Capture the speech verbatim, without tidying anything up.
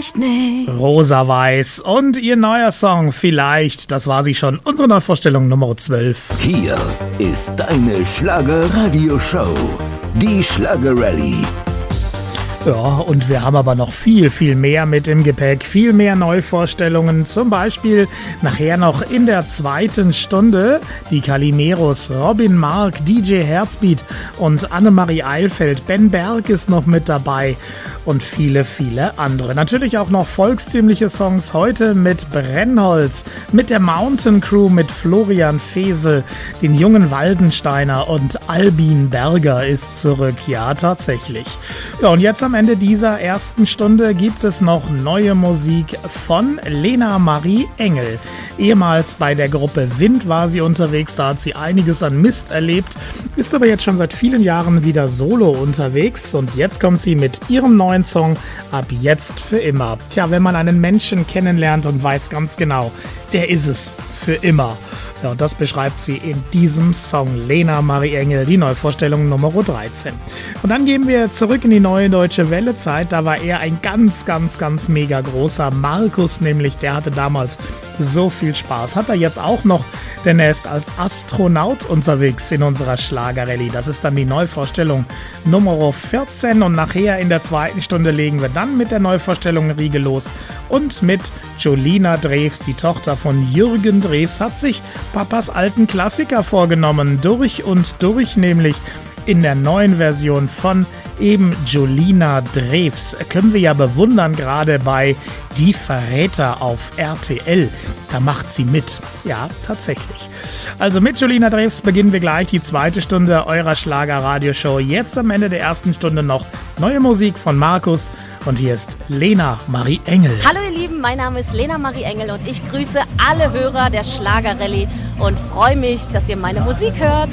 vielleicht nicht. Rosa-Weiß und ihr neuer Song Vielleicht, das war sie schon, unsere Neuvorstellung Nummer zwölf. Hier ist deine Schlager-Radio-Show, die Schlager-Rallye. Ja, und wir haben aber noch viel, viel mehr mit im Gepäck, viel mehr Neuvorstellungen, zum Beispiel nachher noch in der zweiten Stunde die Calimeros, Robin Mark, D J Herzbeat und Annemarie Eilfeld, Ben Berg ist noch mit dabei und viele, viele andere. Natürlich auch noch volkstümliche Songs heute mit Brennholz, mit der Mountain Crew, mit Florian Fesel, den jungen Waldensteiner und Albin Berger ist zurück, ja tatsächlich. Ja, und jetzt am Am Ende dieser ersten Stunde gibt es noch neue Musik von Lena Marie Engel. Ehemals bei der Gruppe Wind war sie unterwegs, da hat sie einiges an Mist erlebt, ist aber jetzt schon seit vielen Jahren wieder solo unterwegs und jetzt kommt sie mit ihrem neuen Song Ab jetzt für immer. Tja, wenn man einen Menschen kennenlernt und weiß ganz genau, der ist es für immer. Ja, und das beschreibt sie in diesem Song Lena Marie Engel, die Neuvorstellung Nummer dreizehn. Und dann gehen wir zurück in die neue Deutsche Welle-Zeit. Da war er ein ganz, ganz, ganz mega großer Markus, nämlich der hatte damals so viel Spaß. Hat er jetzt auch noch, denn er ist als Astronaut unterwegs in unserer Schlager-Rallye. Das ist dann die Neuvorstellung Nummer vierzehn und nachher in der zweiten Stunde legen wir dann mit der Neuvorstellung Riege los und mit Jolina Drews, die Tochter von Jürgen Drews, hat sich Papas alten Klassiker vorgenommen, durch und durch, nämlich in der neuen Version von eben Jolina Drews. Können wir ja bewundern, gerade bei Die Verräter auf R T L. Da macht sie mit. Ja, tatsächlich. Also mit Jolina Drews beginnen wir gleich die zweite Stunde eurer Schlager-Radio-Show. Jetzt am Ende der ersten Stunde noch neue Musik von Markus. Und hier ist Lena Marie Engel. Hallo ihr Lieben, mein Name ist Lena Marie Engel und ich grüße alle Hörer der Schlager-Rallye und freue mich, dass ihr meine Musik hört.